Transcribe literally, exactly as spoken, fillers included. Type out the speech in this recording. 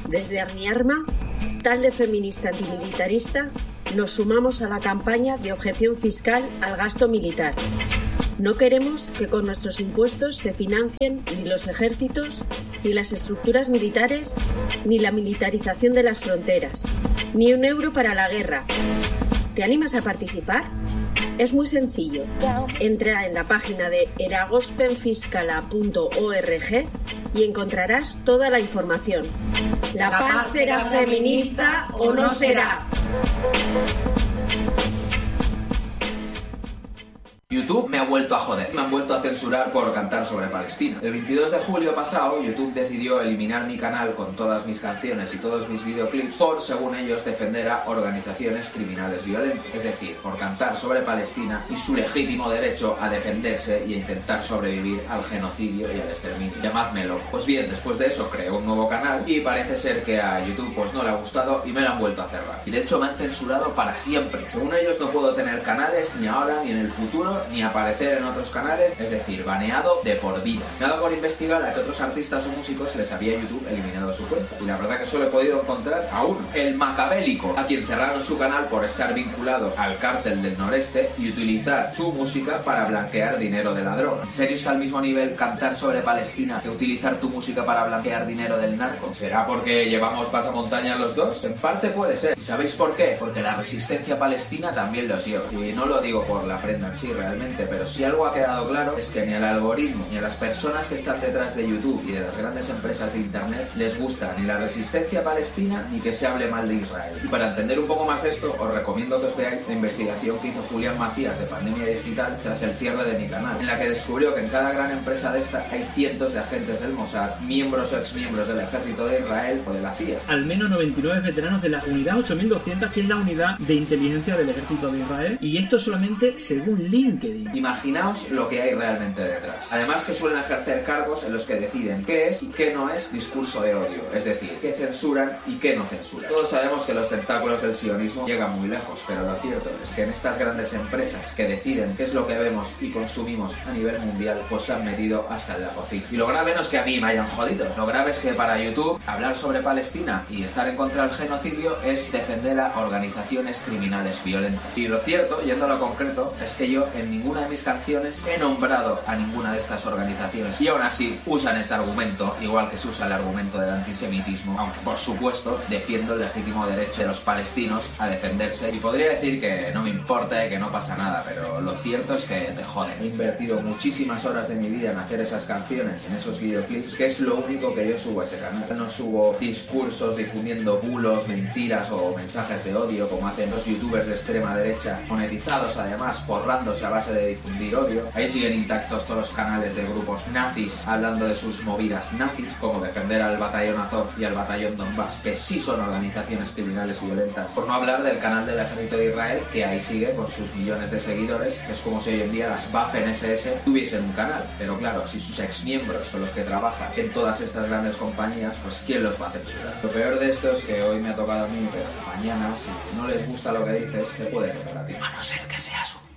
Desde Armiarma, Talde Feminista Antimilitarista, nos sumamos a la campaña de objeción fiscal al gasto militar. No queremos que con nuestros impuestos se financien ni los ejércitos, ni las estructuras militares, ni la militarización de las fronteras, ni un euro para la guerra. ¿Te animas a participar? Es muy sencillo. Entra en la página de eragospenfiskala punto org y encontrarás toda la información. ¿La paz será feminista o no será? YouTube me ha vuelto a joder, me han vuelto a censurar por cantar sobre Palestina. El veintidós de julio pasado, YouTube decidió eliminar mi canal con todas mis canciones y todos mis videoclips por, según ellos, defender a organizaciones criminales violentas. Es decir, por cantar sobre Palestina y su legítimo derecho a defenderse y a intentar sobrevivir al genocidio y al exterminio. Llamadmelo. Pues bien, después de eso creé un nuevo canal y parece ser que a YouTube pues no le ha gustado y me lo han vuelto a cerrar. Y de hecho me han censurado para siempre. Según ellos no puedo tener canales ni ahora ni en el futuro, ni aparecer en otros canales, es decir, baneado de por vida. Me ha dado por investigar a que otros artistas o músicos les había YouTube eliminado su cuenta. Y la verdad que solo he podido encontrar a uno, el Macabélico, a quien cerraron su canal por estar vinculado al cártel del noreste y utilizar su música para blanquear dinero de la droga. ¿En serio es al mismo nivel cantar sobre Palestina que utilizar tu música para blanquear dinero del narco? ¿Será porque llevamos pasamontañas los dos? En parte puede ser. ¿Y sabéis por qué? Porque la resistencia palestina también los lleva. Y no lo digo por la prenda en sí, realmente, pero si algo ha quedado claro es que ni al algoritmo ni a las personas que están detrás de YouTube y de las grandes empresas de internet les gusta ni la resistencia palestina ni que se hable mal de Israel. Y para entender un poco más de esto, os recomiendo que os veáis la investigación que hizo Julián Macías de Pandemia Digital tras el cierre de mi canal, en la que descubrió que en cada gran empresa de esta hay cientos de agentes del Mossad, miembros o exmiembros del ejército de Israel o de la C I A. Al menos noventa y nueve veteranos de la unidad ocho mil doscientos, que es la unidad de inteligencia del ejército de Israel, y esto solamente según LinkedIn. Imaginaos lo que hay realmente detrás. Además que suelen ejercer cargos en los que deciden qué es y qué no es discurso de odio, es decir, qué censuran y qué no censuran. Todos sabemos que los tentáculos del sionismo llegan muy lejos, pero lo cierto es que en estas grandes empresas que deciden qué es lo que vemos y consumimos a nivel mundial, pues se han metido hasta en la cocina. Y lo grave no es que a mí me hayan jodido, lo grave es que para YouTube hablar sobre Palestina y estar en contra del genocidio es defender a organizaciones criminales violentas. Y lo cierto, yendo a lo concreto, es que yo en ninguna de mis canciones he nombrado a ninguna de estas organizaciones y aún así usan este argumento, igual que se usa el argumento del antisemitismo, aunque por supuesto defiendo el legítimo derecho de los palestinos a defenderse. Y podría decir que no me importa y que no pasa nada, pero lo cierto es que te jode. He invertido muchísimas horas de mi vida en hacer esas canciones, en esos videoclips, que es lo único que yo subo a ese canal. No subo discursos difundiendo bulos, mentiras o mensajes de odio como hacen los youtubers de extrema derecha, monetizados además, forrándose a base de difundir odio. Ahí siguen intactos todos los canales de grupos nazis hablando de sus movidas nazis, como defender al batallón Azov y al batallón Donbass, que sí son organizaciones criminales violentas. Por no hablar del canal del ejército de Israel, que ahí sigue con sus millones de seguidores, que es como si hoy en día las Waffen ese ese tuviesen un canal. Pero claro, si sus exmiembros son los que trabajan en todas estas grandes compañías, pues ¿quién los va a censurar? Lo peor de esto es que hoy me ha tocado a mí, pero mañana, si no les gusta lo que dices, te puede tocar a ti. A no ser que seas un